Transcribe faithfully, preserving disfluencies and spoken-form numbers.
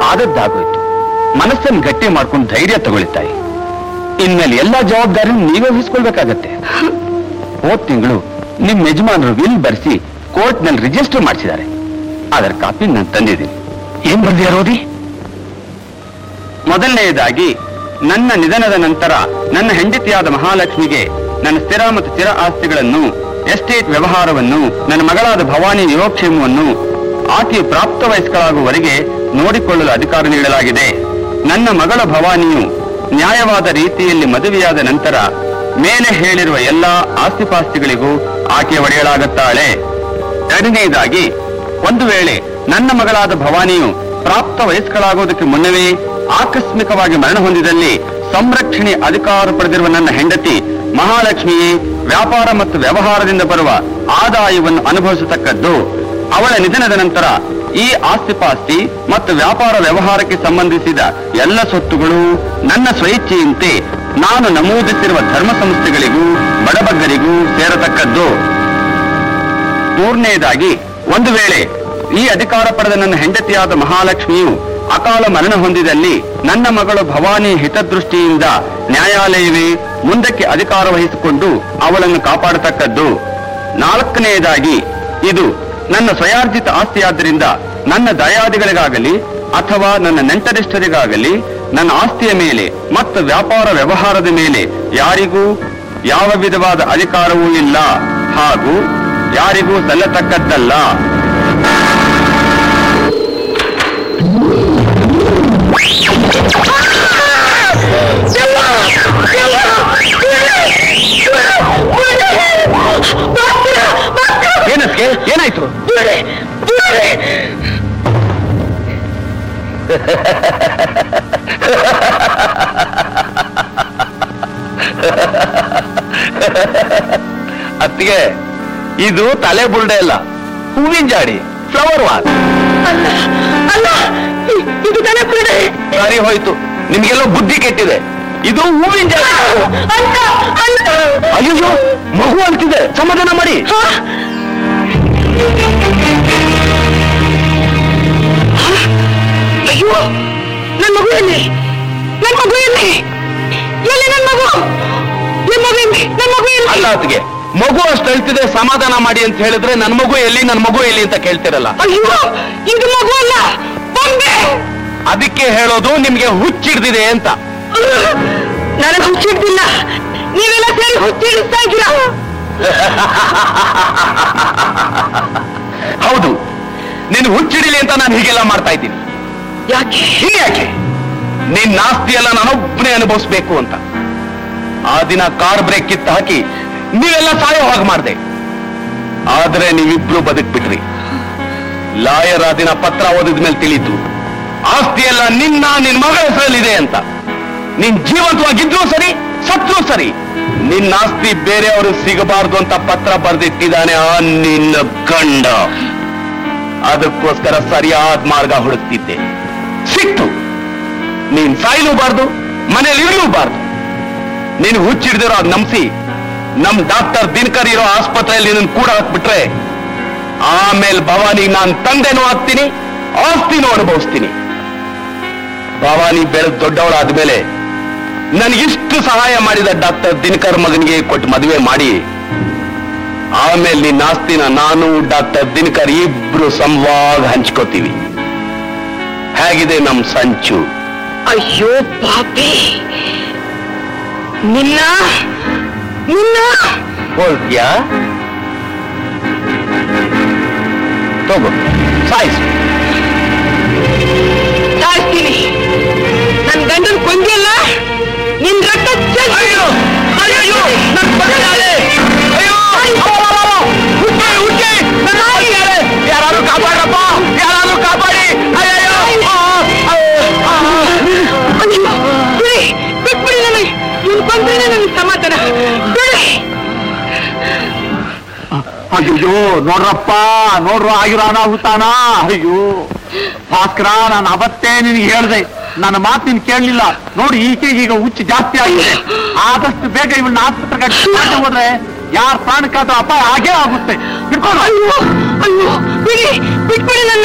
ಆದದ್ದಾಗೋಯ್ತು. ಮನಸ್ಸನ್ನು ಗಟ್ಟಿ ಮಾಡ್ಕೊಂಡು ಧೈರ್ಯ ತಗೊಳ್ತಾಯಿ. ಇನ್ಮೇಲೆ ಎಲ್ಲಾ ಜವಾಬ್ದಾರಿನೂ ನೀವೇ ವಹಿಸ್ಕೊಳ್ಬೇಕಾಗತ್ತೆ. ಹೋದ್ ತಿಂಗಳು ನಿಮ್ ಯಜಮಾನರು ವಿಲ್ ಬರೆಸಿ ಕೋರ್ಟ್ ನಲ್ಲಿ ರಿಜಿಸ್ಟರ್ ಮಾಡಿಸಿದ್ದಾರೆ. ಅದರ ಕಾಪಿ ನಾನು ತಂದಿದ್ದೀನಿ. ಏನ್ ಬರ್ದಿಯ ರೋದಿ? ಮೊದಲನೆಯದಾಗಿ, ನನ್ನ ನಿಧನದ ನಂತರ ನನ್ನ ಹೆಂಡತಿಯಾದ ಮಹಾಲಕ್ಷ್ಮಿಗೆ ನನ್ನ ಸ್ಥಿರ ಮತ್ತು ಸ್ಥಿರ ಆಸ್ತಿಗಳನ್ನು, ಎಸ್ಟೇಟ್ ವ್ಯವಹಾರವನ್ನು, ನನ್ನ ಮಗಳಾದ ಭವಾನಿ ಯೋಗಕ್ಷೇಮವನ್ನು ಆಕೆಯು ಪ್ರಾಪ್ತ ವಯಸ್ಕಳಾಗುವವರೆಗೆ ನೋಡಿಕೊಳ್ಳಲು ಅಧಿಕಾರ ನೀಡಲಾಗಿದೆ. ನನ್ನ ಮಗಳ ಭವಾನಿಯು ನ್ಯಾಯವಾದ ರೀತಿಯಲ್ಲಿ ಮದುವೆಯಾದ ನಂತರ ಮೇಲೆ ಹೇಳಿರುವ ಎಲ್ಲಾ ಆಸ್ತಿಪಾಸ್ತಿಗಳಿಗೂ ಆಕೆ ಒಡೆಯಲಾಗುತ್ತಾಳೆ. ಎರಡನೆಯದಾಗಿ, ಒಂದು ವೇಳೆ ನನ್ನ ಮಗಳಾದ ಭವಾನಿಯು ಪ್ರಾಪ್ತ ವಯಸ್ಕಳಾಗುವುದಕ್ಕೆ ಮುನ್ನವೇ ಆಕಸ್ಮಿಕವಾಗಿ ಮರಣ ಹೊಂದಿದಲ್ಲಿ ಸಂರಕ್ಷಣೆ ಅಧಿಕಾರ ಪಡೆದಿರುವ ನನ್ನ ಹೆಂಡತಿ ಮಹಾಲಕ್ಷ್ಮಿಯೇ ವ್ಯಾಪಾರ ಮತ್ತು ವ್ಯವಹಾರದಿಂದ ಬರುವ ಆದಾಯವನ್ನು ಅನುಭವಿಸತಕ್ಕದ್ದು. ಅವಳ ನಿಧನದ ನಂತರ ಈ ಆಸ್ತಿಪಾಸ್ತಿ ಮತ್ತು ವ್ಯಾಪಾರ ವ್ಯವಹಾರಕ್ಕೆ ಸಂಬಂಧಿಸಿದ ಎಲ್ಲ ಸ್ವತ್ತುಗಳು ನನ್ನ ಸ್ವಇಚ್ಛೆಯಂತೆ ನಾನು ನಮೂದಿಸಿರುವ ಧರ್ಮ ಸಂಸ್ಥೆಗಳಿಗೂ ಬಡಬಗ್ಗರಿಗೂ ಸೇರತಕ್ಕದ್ದು. ಮೂರನೆಯದಾಗಿ, ಒಂದು ವೇಳೆ ಈ ಅಧಿಕಾರ ಪಡೆದ ನನ್ನ ಹೆಂಡತಿಯಾದ ಮಹಾಲಕ್ಷ್ಮಿಯು ಅಕಾಲ ಮರಣ ಹೊಂದಿದಲ್ಲಿ ನನ್ನ ಮಗಳು ಭವಾನಿ ಹಿತದೃಷ್ಟಿಯಿಂದ ನ್ಯಾಯಾಲಯವೇ ಮುಂದಕ್ಕೆ ಅಧಿಕಾರ ವಹಿಸಿಕೊಂಡು ಅವಳನ್ನು ಕಾಪಾಡತಕ್ಕದ್ದು. ನಾಲ್ಕನೆಯದಾಗಿ, ಇದು ನನ್ನ ಸ್ವಯಾರ್ಜಿತ ಆಸ್ತಿಯಾದ್ದರಿಂದ ನನ್ನ ದಯಾದಿಗಳಿಗಾಗಲಿ ಅಥವಾ ನನ್ನ ನೆಂಟರಿಷ್ಟರಿಗಾಗಲಿ ನನ್ನ ಆಸ್ತಿಯ ಮೇಲೆ ಮತ್ತು ವ್ಯಾಪಾರ ವ್ಯವಹಾರದ ಮೇಲೆ ಯಾರಿಗೂ ಯಾವ ವಿಧವಾದ ಅಧಿಕಾರವೂ ಇಲ್ಲ ಹಾಗೂ ಯಾರಿಗೂ ಸಲ್ಲತಕ್ಕದ್ದಲ್ಲ. ಏನಕ್ಕೆ? ಏನಾಯ್ತು? ಅತ್ತಿಗೆ, ಇದು ತಲೆ ಬುಲ್ಡೆ ಅಲ್ಲ, ಹೂವಿನ ಜಾಡಿ, ಫ್ಲವರ್ ವಾಸ್. ಇದು ತಲೆ ಬುಲ್ಡೆ. ಸರಿ ಹೋಯ್ತು, ನಿಮ್ಗೆಲ್ಲೋ ಬುದ್ಧಿ ಕೆಟ್ಟಿದೆ. ಇದು ಹೂವಿನ ಜಾಡಿ. ಅಯ್ಯೋ, ಮಗು ಅಂತಿದೆ, ಸಮಾಧಾನ ಮಾಡಿ. ಅಯ್ಯೋ, ನನ್ ಮಗು ಎಲ್ಲಿ? ನನ್ ಮಗು ಎಲ್ಲಿ? ಎಲ್ಲಿ ನನ್ ಮಗು? ನನ್ ಮಗು ಎಲ್ಲಿ? ನನ್ ಮಗು ಎಲ್ಲಿ? ಅಲ್ಲ ಅತ್ತಿಗೆ, ಮಗು ಅಷ್ಟು ಹೇಳ್ತಿದೆ, ಸಮಾಧಾನ ಮಾಡಿ ಅಂತ ಹೇಳಿದ್ರೆ ನನ್ ಮಗು ಎಲ್ಲಿ ನನ್ ಮಗು ಎಲ್ಲಿ ಅಂತ ಕೇಳ್ತಿರಲ್ಲ. ಅಯ್ಯೋ, ಇದು ಮಗು ಅಲ್ಲ, ಬೊಂಬೆ. ಅದಕ್ಕೆ ಹೇಳೋದು ನಿಮ್ಗೆ ಹುಚ್ಚಿಡ್ದಿದೆ ಅಂತ. ನನಗೆ ಹುಚ್ಚಿಡ್ದಿಲ್ಲ, ನೀವೆಲ್ಲ ಸೇರಿ ಹುಚ್ಚಿಡಿಸ್ತಾ ಇದ್ದೀರಾ. ಹೌದು, ನೀನು ಹುಚ್ಚಿಡಿಲಿ ಅಂತ ನಾನು ಹೀಗೆಲ್ಲ ಮಾಡ್ತಾ ಇದ್ದೀನಿ. ಯಾಕೆ? ಯಾಕೆ? ನಿನ್ ಆಸ್ತಿ ಎಲ್ಲ ನಾನೊಬ್ಬನೇ ಅನುಭವಿಸ್ಬೇಕು ಅಂತ. ಆ ದಿನ ಕಾರ್ ಬ್ರೇಕ್ ಕಿತ್ತು ಹಾಕಿ ನೀವೆಲ್ಲ ಸಾಯೋ ಹಾಗೆ ಮಾಡಿದೆ. ಆದ್ರೆ ನೀವಿಬ್ರು ಬದುಕ್ಬಿಟ್ರಿ. ಲಾಯರ್ ಆ ದಿನ ಪತ್ರ ಓದಿದ ಮೇಲೆ ತಿಳಿತು ಆಸ್ತಿ ಎಲ್ಲ ನಿನ್ನ ನಿನ್ ಮಗಳ ಹೆಸರಲ್ಲಿದೆ ಅಂತ. ನಿನ್ ಜೀವಂತವಾಗಿದ್ರೂ ಸರಿ, ಸತ್ರೂ ಸರಿ, ನಿನ್ನ ಆಸ್ತಿ ಬೇರೆಯವರು ಸಿಗಬಾರ್ದು ಅಂತ ಪತ್ರ ಬರೆದಿಟ್ಟಿದ್ದಾನೆ ಆ ನಿನ್ನ ಗಂಡ. ಅದಕ್ಕೋಸ್ಕರ ಸರಿಯಾದ ಮಾರ್ಗ ಹುಡುಕ್ತಿದ್ದೆ, ಸಿಕ್ತು. ನೀನ್ ಸಾಯ್ಲೂಬಾರ್ದು, ಮನೇಲಿ ಇರಲೂಬಾರ್ದು. ನೀನು ಹುಚ್ಚಿಡ್ದಿರೋ ಅದ್ ನಂಬಿಸಿ ನಮ್ ಡಾಕ್ಟರ್ ದಿನಕರ್ ಇರೋ ಆಸ್ಪತ್ರೆಯಲ್ಲಿ ನಿನ್ನ ಕೂಡ ಹಾಕ್ಬಿಟ್ರೆ ಆಮೇಲೆ ಭವಾನಿ ನಾನ್ ತಂದೆನೂ ಆಗ್ತೀನಿ, ಆಸ್ತಿನೂ ಅನುಭವಿಸ್ತೀನಿ. ಭವಾನಿ ಬೆಳೆದ್ ದೊಡ್ಡವಳಾದ್ಮೇಲೆ ನನಗಿಷ್ಟು ಸಹಾಯ ಮಾಡಿದ ಡಾಕ್ಟರ್ ದಿನಕರ್ ಮಗನಿಗೆ ಕೊಟ್ಟು ಮದುವೆ ಮಾಡಿ ಆಮೇಲೆ ನಿನ್ನ ಆಸ್ತಿನ ನಾನು ಡಾಕ್ಟರ್ ದಿನಕರ್ ಇಬ್ರು ಸಮವಾಗಿ ಹಂಚ್ಕೋತೀವಿ. ಹೇಗಿದೆ ನಮ್ ಸಂಚು? ಅಯ್ಯೋ ಪಾಪಿ, ನಿನ್ನ ನಿನ್ನ ಹೋಗ್ಯಾ? ತಗೋ, ಸಾಯಿಸು. ಸಾಯಿಸ್ತೀನಿ. ನನ್ ಗಂಡನ್ ಕೊಂದಿಲ್ಲ, ನಿನ್ ರಕ್ತ ಚೆಲ್ಲಿ. ಅಯ್ಯೋ, ನನ್ ಬದಲಾದೆ. ಅಯ್ಯೋ, ಯಾರು ಕಾಪಾಡ್ರಪ್ಪ, ಯಾರು ಕಾಪಾಡಿ. ಅಯ್ಯೋ, ಬಿಡಿ, ಬಿಟ್ಬಿಡಿ ನನಗೆ. ಇವ್ನು ಬಂದ್ರೆ ನನಗೆ ಸಮಾಧಾನ. ಬಿಡಿ. ಅಯ್ಯೋ, ನೋಡ್ರಪ್ಪ, ನೋಡ್ರು ಆಗಿರೋ ಅನಾಹುತಾನ. ಅಯ್ಯೋ ಭಾಸ್ಕರ, ನಾನು ಅವತ್ತೇ ನಿನಗೆ ಹೇಳ್ದೆ, ನನ್ನ ಮಾತು ನೀನು ಕೇಳಲಿಲ್ಲ. ನೋಡಿ, ಈಕೆಗೆ ಈಗ ಹುಚ್ಚು ಜಾಸ್ತಿ ಆಗಿದೆ. ಆದಷ್ಟು ಬೇಗ ಇವನ್ನ ಆಸ್ಪತ್ರೆಗೆ ಹೋದ್ರೆ ಯಾರ ಪ್ರಾಣಕ್ಕಾದ್ರೂ ಅಪಾಯ ಆಗೇ ಆಗುತ್ತೆ. ಅಯ್ಯೋ, ಅಯ್ಯೋ, ಬಿಡಿ, ಬಿಟ್ಬಿಡಿ ನನ್ನ.